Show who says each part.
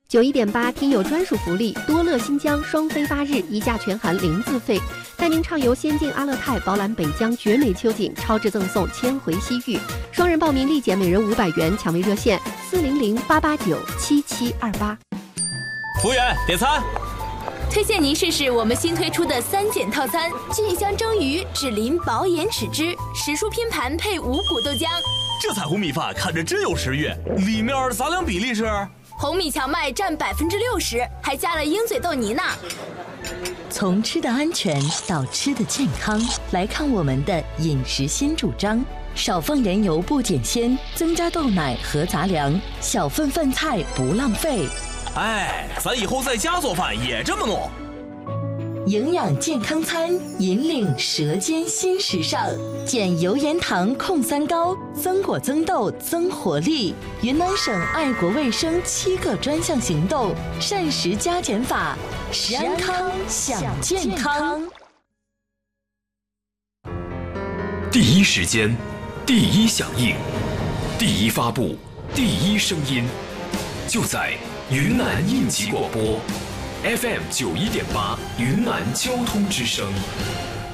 Speaker 1: 91.8听友专属福利，多乐新疆双飞8日，1价全含0自费，带您畅游仙境阿勒泰，饱览北疆绝美秋景，超值赠送千回西域。双人报名立减每人500元，抢位热线400-889-7728。
Speaker 2: 服务员，点餐。
Speaker 3: 推荐您试试我们新推出的3减套餐：菌香蒸鱼、脂淋薄盐豉汁、时蔬拼盘配五谷豆浆。
Speaker 2: 这彩虹米饭看着真有食欲，里面杂粮比例是？
Speaker 3: 红米荞麦占60%，还加了鹰嘴豆泥呢。
Speaker 4: 从吃的安全到吃的健康，来看我们的饮食新主张：少放盐油不减鲜，增加豆奶和杂粮，小份饭菜不浪费。
Speaker 2: 哎，咱以后在家做饭也这么弄。
Speaker 4: 营养健康餐，引领舌尖新时尚，减油盐糖控3高，增果增豆增活力。云南省爱国卫生7个专项行动，膳食加减法，食安康享健康。
Speaker 5: 第一时间，第一响应，第一发布，第一声音，就在云南应急广播 FM 91.8云南交通之声。